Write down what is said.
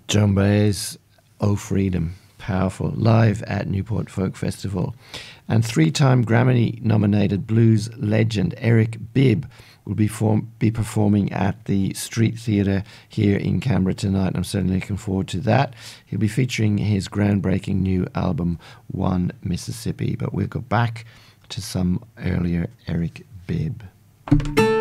Joan Baez, Oh Freedom, powerful, live at Newport Folk Festival. And three-time Grammy-nominated blues legend Eric Bibb will be performing at the Street Theatre here in Canberra tonight. I'm certainly looking forward to that. He'll be featuring his groundbreaking new album, One Mississippi. But we'll go back to some earlier Eric Bibb.